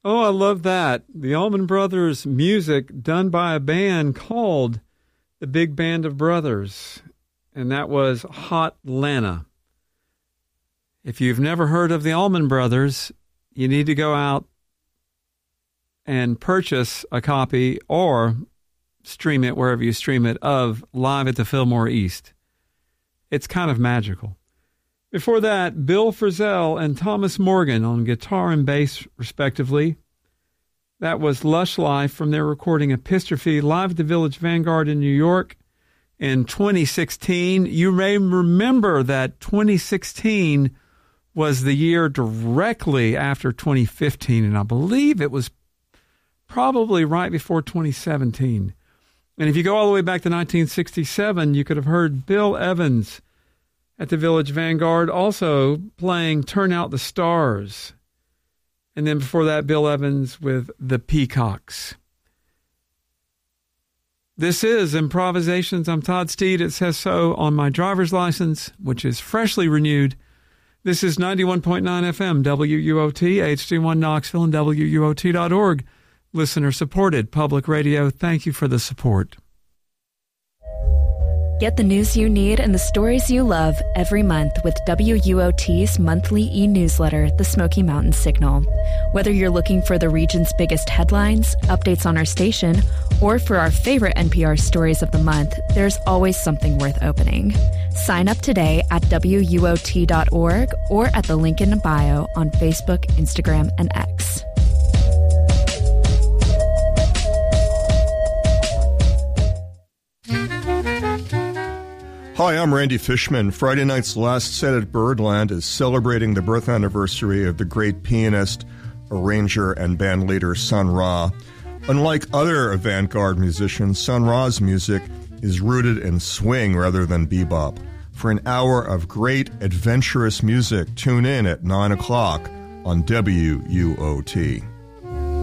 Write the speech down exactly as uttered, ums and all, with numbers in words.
Oh, I love that. The Allman Brothers music done by a band called the Big Band of Brothers, and that was Hot Lana. If you've never heard of the Allman Brothers, you need to go out and purchase a copy or stream it wherever you stream it of Live at the Fillmore East. It's kind of magical. Before that, Bill Frisell and Thomas Morgan on guitar and bass, respectively. That was Lush Life from their recording Epistrophe, live at the Village Vanguard in New York in twenty sixteen. You may remember that twenty sixteen was the year directly after twenty fifteen, and I believe it was probably right before twenty seventeen. And if you go all the way back to nineteen sixty-seven, you could have heard Bill Evans at the Village Vanguard, also playing Turn Out the Stars. And then before that, Bill Evans with the Peacocks. This is Improvisations. I'm Todd Steed. It says so on my driver's license, which is freshly renewed. This is ninety-one point nine F M, W U O T, H D one Knoxville, and W U O T dot org. Listener-supported public radio. Thank you for the support. Get the news you need and the stories you love every month with W U O T's monthly e-newsletter, The Smoky Mountain Signal. Whether you're looking for the region's biggest headlines, updates on our station, or for our favorite N P R stories of the month, there's always something worth opening. Sign up today at W U O T dot org or at the link in the bio on Facebook, Instagram, and X. Hi, I'm Randy Fishman. Friday night's last set at Birdland is celebrating the birth anniversary of the great pianist, arranger, and bandleader Sun Ra. Unlike other avant-garde musicians, Sun Ra's music is rooted in swing rather than bebop. For an hour of great, adventurous music, tune in at nine o'clock on W U O T.